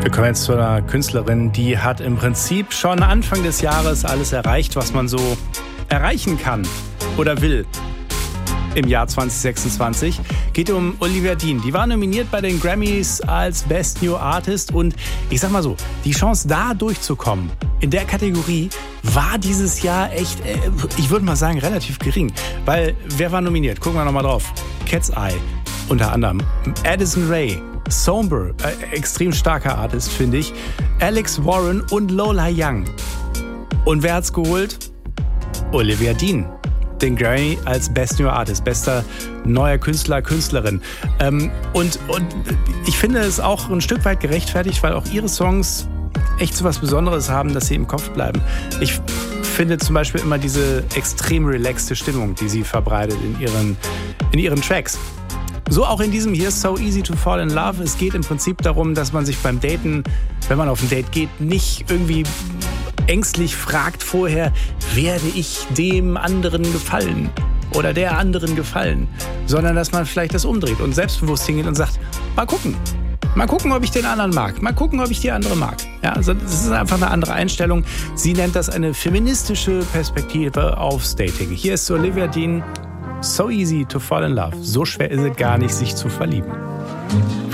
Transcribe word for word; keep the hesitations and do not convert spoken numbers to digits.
Wir kommen jetzt zu einer Künstlerin, die hat im Prinzip schon Anfang des Jahres alles erreicht, was man so erreichen kann oder will im Jahr zwanzig sechsundzwanzig. Geht um Olivia Dean. Die war nominiert bei den Grammys als Best New Artist und ich sag mal so, die Chance da durchzukommen in der Kategorie war dieses Jahr echt, ich würde mal sagen, relativ gering. Weil, wer war nominiert? Gucken wir nochmal drauf. Cat's Eye, unter anderem. Addison Rae, Somber, äh, extrem starker Artist, finde ich. Alex Warren und Lola Young. Und wer hat's geholt? Olivia Dean. Den Grammy als Best New Artist, bester neuer Künstler, Künstlerin. Ähm, und, und ich finde es auch ein Stück weit gerechtfertigt, weil auch ihre Songs echt so was Besonderes haben, dass sie im Kopf bleiben. Ich finde zum Beispiel immer diese extrem relaxte Stimmung, die sie verbreitet in ihren, in ihren Tracks. So auch in diesem hier, So Easy to Fall in Love. Es geht im Prinzip darum, dass man sich beim Daten, wenn man auf ein Date geht, nicht irgendwie ängstlich fragt vorher, werde ich dem anderen gefallen oder der anderen gefallen, sondern dass man vielleicht das umdreht und selbstbewusst hingeht und sagt, mal gucken, mal gucken, ob ich den anderen mag, mal gucken, ob ich die andere mag. Ja, also das ist einfach eine andere Einstellung. Sie nennt das eine feministische Perspektive aufs Dating. Hier ist Olivia Dean, So Easy to Fall in Love. So schwer ist es gar nicht, sich zu verlieben.